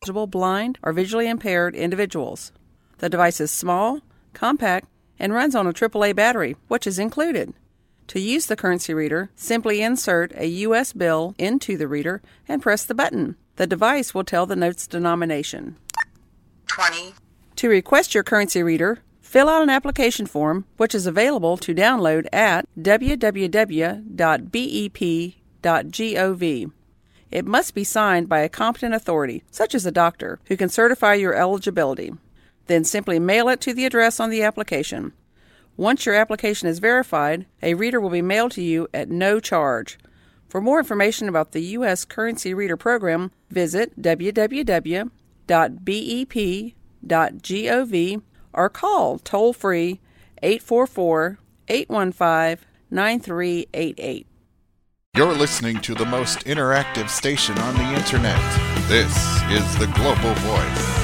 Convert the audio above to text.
blind or visually impaired individuals. The device is small, compact, and runs on a AAA battery, which is included. To use the currency reader, simply insert a U.S. bill into the reader and press the button. The device will tell the note's denomination. 20. To request your currency reader, fill out an application form, which is available to download at www.bep.gov. It must be signed by a competent authority, such as a doctor, who can certify your eligibility. Then simply mail it to the address on the application. Once your application is verified, a reader will be mailed to you at no charge. For more information about the U.S. Currency Reader Program, visit www.bep.gov or call toll-free 844-815-9388. You're listening to the most interactive station on the internet. This is the Global Voice.